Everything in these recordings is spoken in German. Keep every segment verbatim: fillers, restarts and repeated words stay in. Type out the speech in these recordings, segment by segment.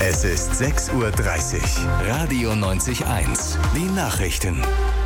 Es ist sechs Uhr dreißig. Radio neunzig Komma eins. Die Nachrichten.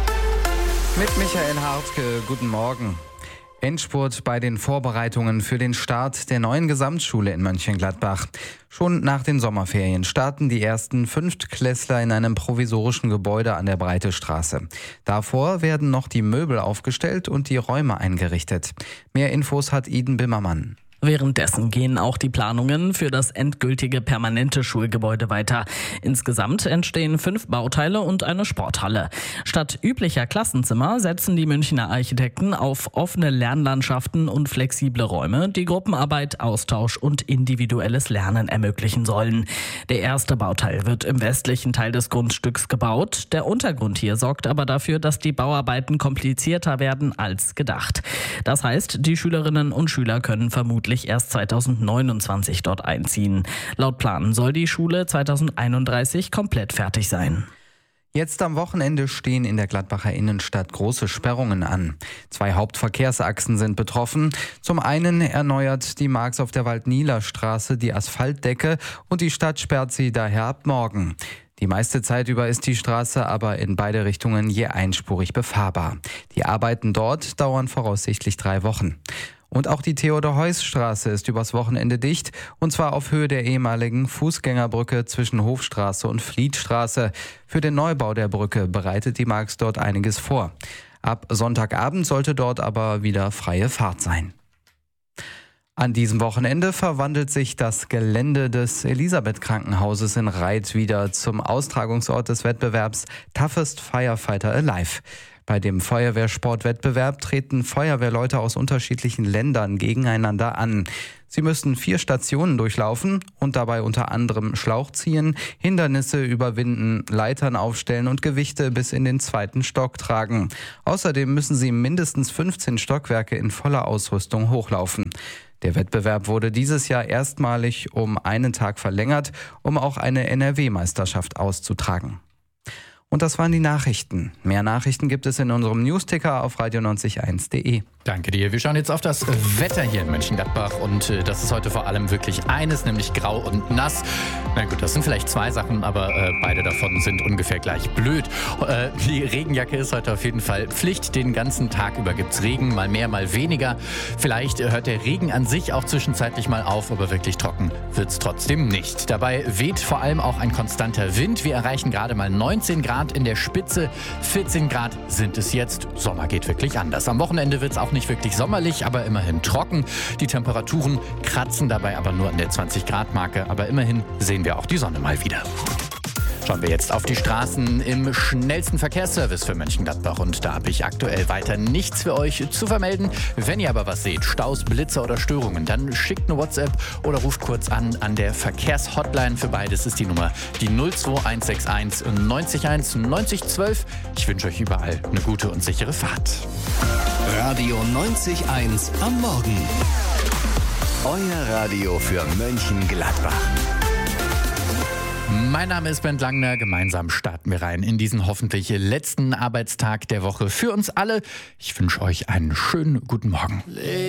Mit Michael Hartke, guten Morgen. Endspurt bei den Vorbereitungen für den Start der neuen Gesamtschule in Mönchengladbach. Schon nach den Sommerferien starten die ersten Fünftklässler in einem provisorischen Gebäude an der Breite Straße. Davor werden noch die Möbel aufgestellt und die Räume eingerichtet. Mehr Infos hat Iden Bimmermann. Währenddessen gehen auch die Planungen für das endgültige permanente Schulgebäude weiter. Insgesamt entstehen fünf Bauteile und eine Sporthalle. Statt üblicher Klassenzimmer setzen die Münchner Architekten auf offene Lernlandschaften und flexible Räume, die Gruppenarbeit, Austausch und individuelles Lernen ermöglichen sollen. Der erste Bauteil wird im westlichen Teil des Grundstücks gebaut. Der Untergrund hier sorgt aber dafür, dass die Bauarbeiten komplizierter werden als gedacht. Das heißt, die Schülerinnen und Schüler können vermutlich erst zweitausendneunundzwanzig dort einziehen. Laut Plan soll die Schule zweitausendeinunddreißig komplett fertig sein. Jetzt am Wochenende stehen in der Gladbacher Innenstadt große Sperrungen an. Zwei Hauptverkehrsachsen sind betroffen. Zum einen erneuert die Marx auf der Waldnieler Straße die Asphaltdecke und die Stadt sperrt sie daher ab morgen. Die meiste Zeit über ist die Straße aber in beide Richtungen je einspurig befahrbar. Die Arbeiten dort dauern voraussichtlich drei Wochen. Und auch die Theodor-Heuss-Straße ist übers Wochenende dicht, und zwar auf Höhe der ehemaligen Fußgängerbrücke zwischen Hofstraße und Flietstraße. Für den Neubau der Brücke bereitet die Marx dort einiges vor. Ab Sonntagabend sollte dort aber wieder freie Fahrt sein. An diesem Wochenende verwandelt sich das Gelände des Elisabeth-Krankenhauses in Reit wieder zum Austragungsort des Wettbewerbs Toughest Firefighter Alive. Bei dem Feuerwehrsportwettbewerb treten Feuerwehrleute aus unterschiedlichen Ländern gegeneinander an. Sie müssen vier Stationen durchlaufen und dabei unter anderem Schlauch ziehen, Hindernisse überwinden, Leitern aufstellen und Gewichte bis in den zweiten Stock tragen. Außerdem müssen sie mindestens fünfzehn Stockwerke in voller Ausrüstung hochlaufen. Der Wettbewerb wurde dieses Jahr erstmalig um einen Tag verlängert, um auch eine N R W-Meisterschaft auszutragen. Und das waren die Nachrichten. Mehr Nachrichten gibt es in unserem Newsticker auf radio neunzig Komma eins punkt de. Danke dir. Wir schauen jetzt auf das Wetter hier in Mönchengladbach und äh, das ist heute vor allem wirklich eines, nämlich grau und nass. Na gut, das sind vielleicht zwei Sachen, aber äh, beide davon sind ungefähr gleich blöd. Äh, die Regenjacke ist heute auf jeden Fall Pflicht. Den ganzen Tag über gibt's Regen, mal mehr, mal weniger. Vielleicht äh, hört der Regen an sich auch zwischenzeitlich mal auf, aber wirklich trocken wird's trotzdem nicht. Dabei weht vor allem auch ein konstanter Wind. Wir erreichen gerade mal neunzehn Grad in der Spitze. vierzehn Grad sind es jetzt. Sommer geht wirklich anders. Am Wochenende wird's auch nicht wirklich sommerlich, aber immerhin trocken. Die Temperaturen kratzen dabei aber nur an der zwanzig Grad Marke. Aber immerhin sehen wir auch die Sonne mal wieder. Schauen wir jetzt auf die Straßen im schnellsten Verkehrsservice für Mönchengladbach. Und da habe ich aktuell weiter nichts für euch zu vermelden. Wenn ihr aber was seht, Staus, Blitzer oder Störungen, dann schickt eine WhatsApp oder ruft kurz an an der Verkehrshotline. Für beides ist die Nummer die null zwei eins sechs eins neunzig eins neunzig zwölf. Ich wünsche euch überall eine gute und sichere Fahrt. Radio neunzig Komma eins am Morgen. Euer Radio für Mönchengladbach. Mein Name ist Bernd Langner. Gemeinsam starten wir rein in diesen hoffentlich letzten Arbeitstag der Woche für uns alle. Ich wünsche euch einen schönen guten Morgen.